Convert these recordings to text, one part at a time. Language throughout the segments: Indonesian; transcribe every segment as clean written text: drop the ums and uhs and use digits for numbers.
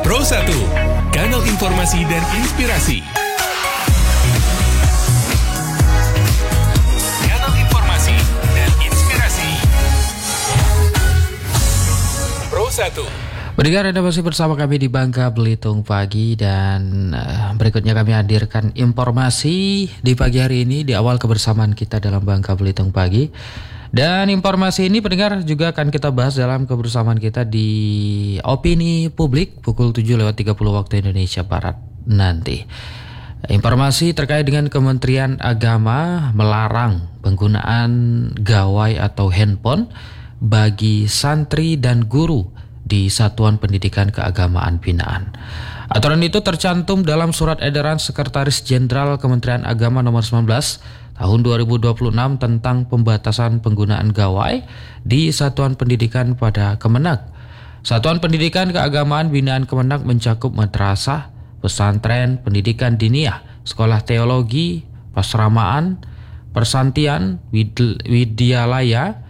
Pro 1, kanal informasi dan inspirasi. Kanal informasi dan inspirasi. Pro 1. Pendengar, Anda masih bersama kami di Bangka Belitung Pagi dan berikutnya kami hadirkan informasi di pagi hari ini di awal kebersamaan kita dalam Bangka Belitung Pagi. Dan informasi ini pendengar juga akan kita bahas dalam kebersamaan kita di Opini Publik pukul 7:30 waktu Indonesia Barat nanti. Informasi terkait dengan Kementerian Agama melarang penggunaan gawai atau handphone bagi santri dan guru di Satuan Pendidikan Keagamaan Binaan. Aturan itu tercantum dalam Surat Edaran Sekretaris Jenderal Kementerian Agama Nomor 19 Tahun 2026 tentang pembatasan penggunaan gawai di Satuan Pendidikan pada Kemenak. Satuan Pendidikan Keagamaan Binaan Kemenak mencakup madrasah, pesantren, pendidikan diniyah, sekolah teologi, pasramaan, persantian, widyalaya,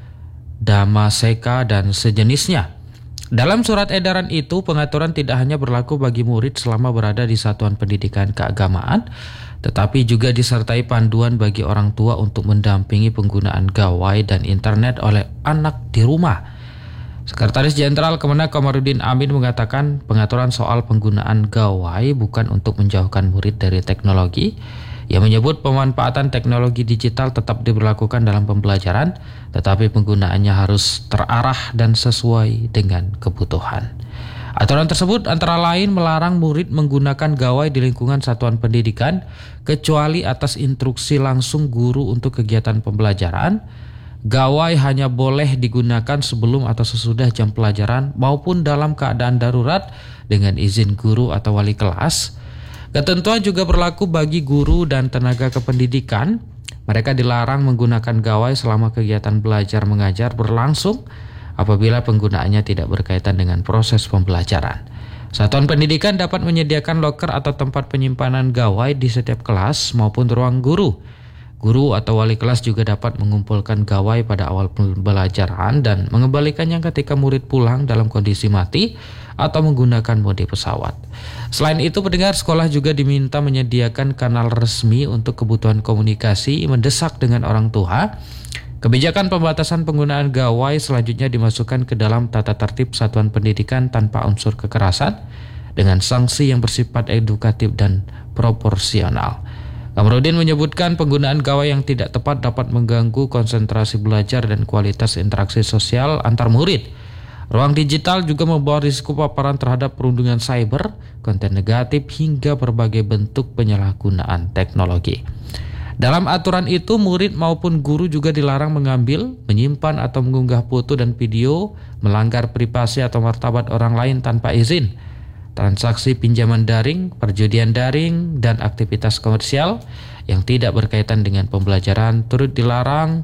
damaseka, dan sejenisnya. Dalam surat edaran itu, pengaturan tidak hanya berlaku bagi murid selama berada di Satuan Pendidikan Keagamaan, tetapi juga disertai panduan bagi orang tua untuk mendampingi penggunaan gawai dan internet oleh anak di rumah. Sekretaris Jenderal Kemenak Komarudin Amin mengatakan pengaturan soal penggunaan gawai bukan untuk menjauhkan murid dari teknologi. Ia menyebut pemanfaatan teknologi digital tetap diberlakukan dalam pembelajaran, tetapi penggunaannya harus terarah dan sesuai dengan kebutuhan. Aturan tersebut antara lain melarang murid menggunakan gawai di lingkungan satuan pendidikan kecuali atas instruksi langsung guru untuk kegiatan pembelajaran. Gawai hanya boleh digunakan sebelum atau sesudah jam pelajaran maupun dalam keadaan darurat dengan izin guru atau wali kelas. Ketentuan juga berlaku bagi guru dan tenaga kependidikan. Mereka dilarang menggunakan gawai selama kegiatan belajar mengajar berlangsung apabila penggunaannya tidak berkaitan dengan proses pembelajaran. Satuan pendidikan dapat menyediakan loker atau tempat penyimpanan gawai di setiap kelas maupun ruang guru. Guru atau wali kelas juga dapat mengumpulkan gawai pada awal pembelajaran dan mengembalikannya ketika murid pulang dalam kondisi mati atau menggunakan mode pesawat. Selain itu, pendengar, sekolah juga diminta menyediakan kanal resmi untuk kebutuhan komunikasi mendesak dengan orang tua. Kebijakan pembatasan penggunaan gawai selanjutnya dimasukkan ke dalam tata tertib satuan pendidikan tanpa unsur kekerasan dengan sanksi yang bersifat edukatif dan proporsional. Kamarudin menyebutkan penggunaan gawai yang tidak tepat dapat mengganggu konsentrasi belajar dan kualitas interaksi sosial antar murid. Ruang digital juga membawa risiko paparan terhadap perundungan cyber, konten negatif, hingga berbagai bentuk penyalahgunaan teknologi. Dalam aturan itu, murid maupun guru juga dilarang mengambil, menyimpan atau mengunggah foto dan video, melanggar privasi atau martabat orang lain tanpa izin. Transaksi pinjaman daring, perjudian daring, dan aktivitas komersial yang tidak berkaitan dengan pembelajaran turut dilarang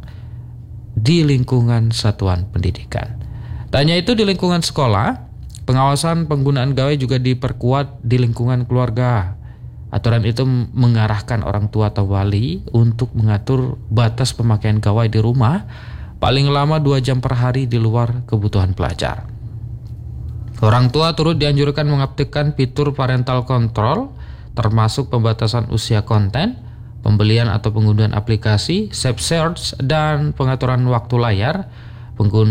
di lingkungan satuan pendidikan. Tak hanya itu, di lingkungan sekolah, pengawasan penggunaan gawai juga diperkuat di lingkungan keluarga. Aturan itu mengarahkan orang tua atau wali untuk mengatur batas pemakaian gawai di rumah paling lama 2 jam per hari di luar kebutuhan pelajar. Orang tua turut dianjurkan mengaktifkan fitur parental control termasuk pembatasan usia konten, pembelian atau penggunaan aplikasi, safe search, dan pengaturan waktu layar. Penggunaan